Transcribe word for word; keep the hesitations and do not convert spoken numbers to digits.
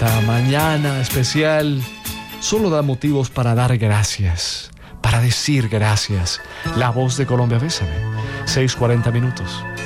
esta mañana especial solo da motivos para dar gracias, para decir gracias. La voz de Colombia, bésame. seis cuarenta minutos.